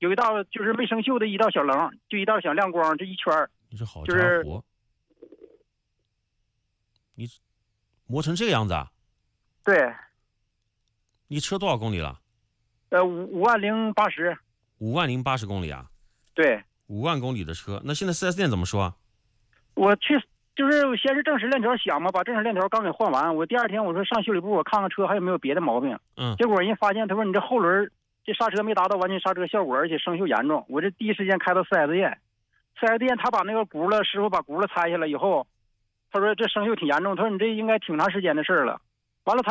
有一道就是没生锈的一道小棱，就一道小亮光，这一圈你这好家就是伙，你磨成这个样子啊？ 对， 你车多少公里了 5万080， ？5万080公里啊对， ？5万公里的车，那现在 4S 店怎么说啊？ 我去，就是我先是正时链条响嘛，把正时链条刚给换完，我第二天我说上修理部我看看车还有没有别的毛病，结果人发现他说你这后轮这刹车没达到完全刹车效果，而且生锈严重，我这第一时间开到 4S 店，4S 店他把那个轱辘师傅把轱辘拆下来以后，他说这生锈挺严重，他说你这应该挺长时间的事了，完了他